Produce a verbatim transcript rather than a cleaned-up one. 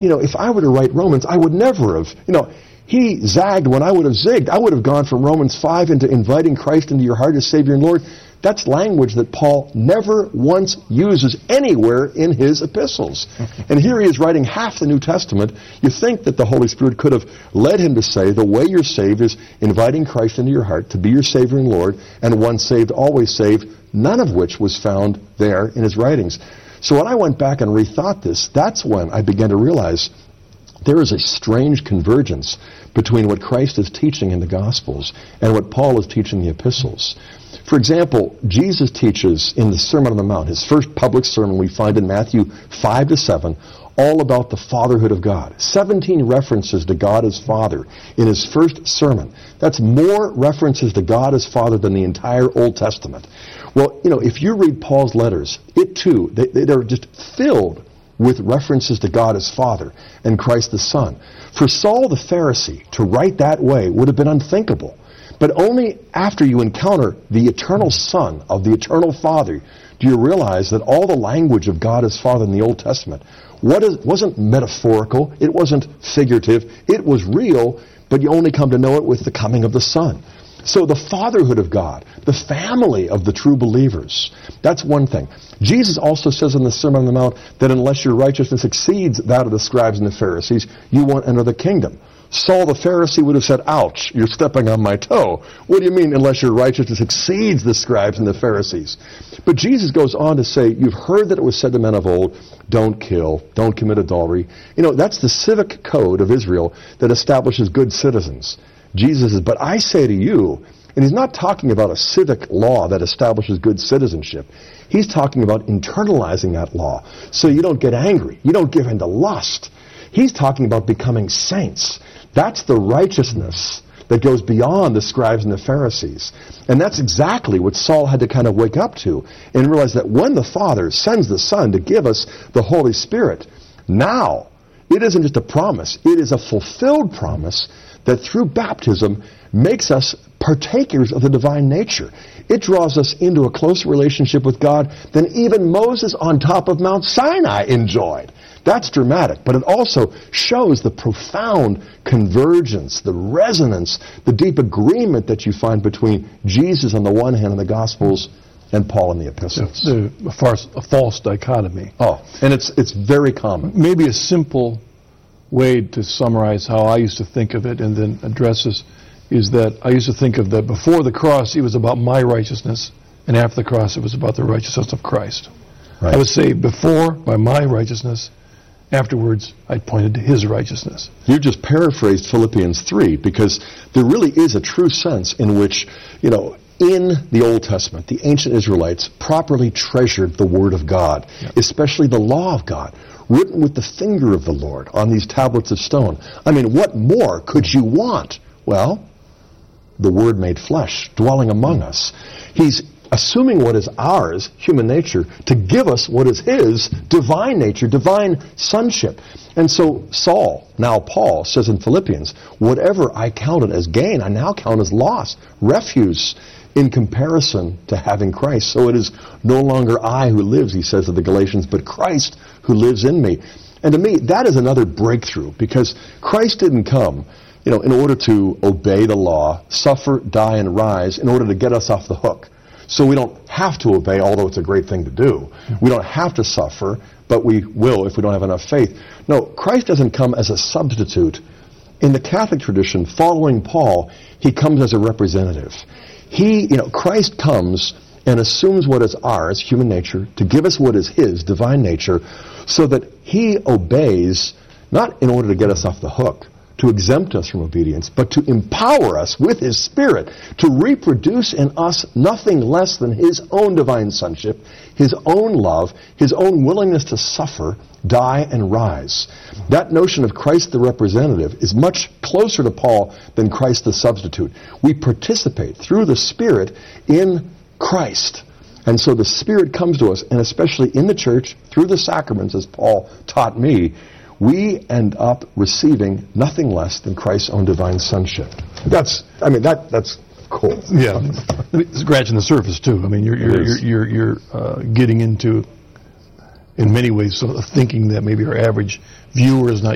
you know, if I were to write Romans, I would never have, you know, he zagged when I would have zigged. I would have gone from Romans five into inviting Christ into your heart as Savior and Lord. That's language that Paul never once uses anywhere in his epistles. And here he is writing half the New Testament. You think that the Holy Spirit could have led him to say the way you're saved is inviting Christ into your heart to be your Savior and Lord, and once saved, always saved, none of which was found there in his writings. So when I went back and rethought this, that's when I began to realize there is a strange convergence between what Christ is teaching in the Gospels and what Paul is teaching in the epistles. For example, Jesus teaches in the Sermon on the Mount, his first public sermon we find in Matthew five to seven, all about the fatherhood of God. seventeen references to God as Father in his first sermon. That's more references to God as Father than the entire Old Testament. Well, you know, if you read Paul's letters, it too, they, they're just filled with references to God as Father and Christ the Son. For Saul the Pharisee to write that way would have been unthinkable. But only after you encounter the eternal Son of the eternal Father do you realize that all the language of God as Father in the Old Testament what is, wasn't metaphorical, it wasn't figurative, it was real, but you only come to know it with the coming of the Son. So the fatherhood of God, the family of the true believers, that's one thing. Jesus also says in the Sermon on the Mount that unless your righteousness exceeds that of the scribes and the Pharisees, you won't enter the kingdom. Saul the Pharisee would have said, ouch, you're stepping on my toe. What do you mean unless your righteousness exceeds the scribes and the Pharisees? But Jesus goes on to say, you've heard that it was said to men of old, don't kill, don't commit adultery. You know, that's the civic code of Israel that establishes good citizens. Jesus says, but I say to you, and he's not talking about a civic law that establishes good citizenship. He's talking about internalizing that law so you don't get angry. You don't give in to lust. He's talking about becoming saints. That's the righteousness that goes beyond the scribes and the Pharisees. And that's exactly what Saul had to kind of wake up to and realize that when the Father sends the Son to give us the Holy Spirit, now it isn't just a promise, it is a fulfilled promise that through baptism makes us partakers of the divine nature. It draws us into a closer relationship with God than even Moses on top of Mount Sinai enjoyed. That's dramatic, but it also shows the profound convergence, the resonance, the deep agreement that you find between Jesus on the one hand in the Gospels and Paul in the epistles. The, the, a, farce, a false dichotomy. Oh, and it's it's very common. Maybe a simple way to summarize how I used to think of it and then address this is that I used to think of that before the cross it was about my righteousness, and after the cross it was about the righteousness of Christ. Right. I would say before by my righteousness, afterwards I pointed to his righteousness. You just paraphrased Philippians three, because there really is a true sense in which, you know, in the Old Testament, the ancient Israelites properly treasured the Word of God, yeah. especially the law of God, written with the finger of the Lord on these tablets of stone. I mean, what more could you want? Well, the Word made flesh, dwelling among us. He's assuming what is ours, human nature, to give us what is his, divine nature, divine sonship. And so Saul, now Paul, says in Philippians, whatever I counted as gain, I now count as loss, refuse, in comparison to having Christ. So it is no longer I who lives, he says to the Galatians, but Christ who lives in me. And to me, that is another breakthrough, because Christ didn't come, you know, in order to obey the law, suffer, die, and rise, in order to get us off the hook. So we don't have to obey, although it's a great thing to do. We don't have to suffer, but we will if we don't have enough faith. No, Christ doesn't come as a substitute. In the Catholic tradition, following Paul, he comes as a representative. He, you know, Christ comes and assumes what is ours, human nature, to give us what is his, divine nature, so that he obeys, not in order to get us off the hook, to exempt us from obedience, but to empower us with his Spirit to reproduce in us nothing less than his own divine sonship, his own love, his own willingness to suffer, die, and rise. That notion of Christ the representative is much closer to Paul than Christ the substitute. We participate through the Spirit in Christ. And so the Spirit comes to us, and especially in the church, through the sacraments, as Paul taught me, we end up receiving nothing less than Christ's own divine sonship. That's, I mean, that that's cool. Yeah, scratching the surface too. I mean, you're you're you're you're, you're uh, getting into, in many ways, sort of thinking that maybe our average viewer is not